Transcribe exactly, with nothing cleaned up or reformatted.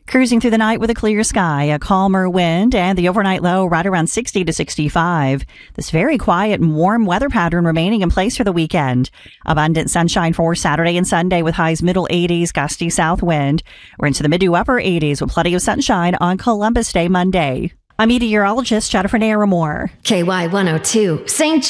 Cruising through the night with a clear sky, a calmer wind, and the overnight low right around sixty to sixty-five. This very quiet and warm weather pattern remaining in place for the weekend. Abundant sunshine for Saturday and Sunday with highs middle eighties, gusty south wind. We're into the mid to upper eighties with plenty of sunshine on Columbus Day Monday. I'm meteorologist Jennifer Naramore. K Y one oh two, Saint